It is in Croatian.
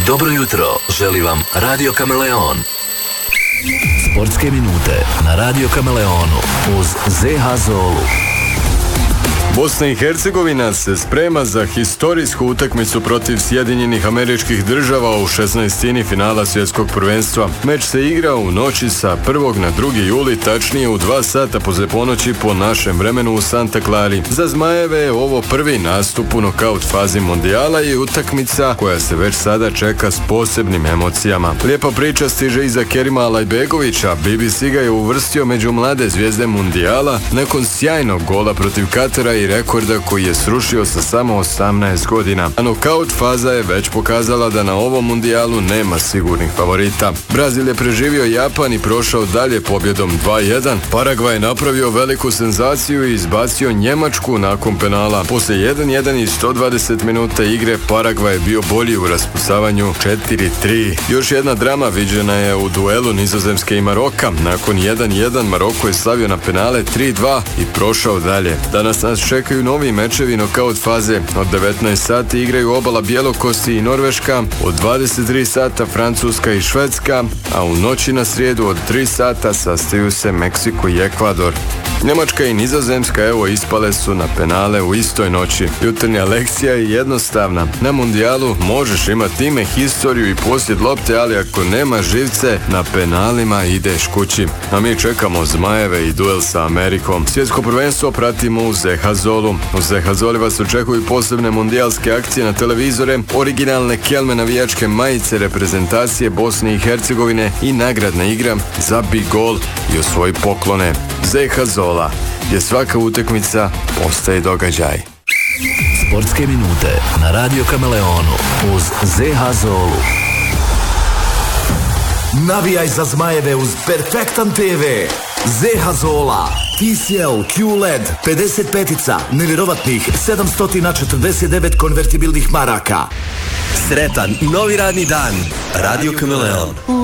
Dobro jutro, želi vam Radio Kameleon. Sportske minute na Radio Kameleonu uz ZH Zolu. Bosna i Hercegovina se sprema za historijsku utakmicu protiv Sjedinjenih Američkih Država u 16. finala svjetskog prvenstva. Meč se igra u noći sa 1. na 2. juli, tačnije u 2 sata poslije ponoći po našem vremenu u Santa Clari. Za Zmajeve je ovo prvi nastup u nokaut fazi mondijala i utakmica koja se već sada čeka s posebnim emocijama. Lijepa priča stiže iza Kerima Alajbegovića. BBC ga je uvrstio među mlade zvijezde mondijala nakon sjajnog gola protiv Katara i rekorda koji je srušio sa samo 18 godina. A nokaut faza je već pokazala da na ovom mundijalu nema sigurnih favorita. Brazil je preživio Japan i prošao dalje pobjedom 2-1. Paragvaj je napravio veliku senzaciju i izbacio Njemačku nakon penala. Poslije 1-1 i 120 minuta igre Paragvaj je bio bolji u raspucavanju 4-3. Još jedna drama viđena je u duelu Nizozemske i Maroka. Nakon 1-1 Maroko je slavio na penale 3-2 i prošao dalje. Danas nas čekaju novi mečevi nokaut faze. Od 19 sati igraju obala Bjelokosti i Norveška, od 23 sata Francuska i Švedska, a u noći na srijedu od 3 sata sastaju se Meksiko i Ekvador. Njemačka i Nizozemska ispale su na penale u istoj noći. Jutarnja lekcija je jednostavna. Na mundijalu možeš imati ime, historiju i posjed lopte, ali ako nema živce, na penalima ideš kući. A mi čekamo Zmajeve i duel sa Amerikom. Svjetsko prvenstvo pratimo u ZH Zolu. U ZH Zoli vas očekuju posebne mundijalske akcije na televizore, originalne kelme navijačke majice reprezentacije Bosne i Hercegovine i nagradna igra Zabij gol i osvoji poklone. ZH Zola, gdje svaka utakmica postaje događaj. Sportske minute na Radio Kameleonu uz ZH Zolu. Navijaj za Zmajeve uz Perfektan TV. ZH Zola, TCL QLED 55-ica, nevjerovatnih 749 konvertibilnih maraka. Sretan novi radni dan. Radio Kameleon.